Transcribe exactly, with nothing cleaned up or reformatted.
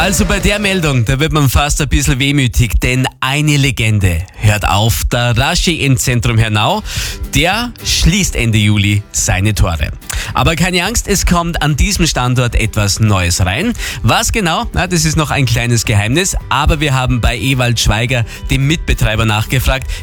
Also bei der Meldung, da wird man fast ein bisschen wehmütig, denn eine Legende hört auf. Der Raschi im Zentrum Hernau, der schließt Ende Juli seine Tore. Aber keine Angst, es kommt an diesem Standort etwas Neues rein. Was genau? Na, das ist noch ein kleines Geheimnis, aber wir haben bei Ewald Schweiger, dem Mitbetreiber, nachgefragt.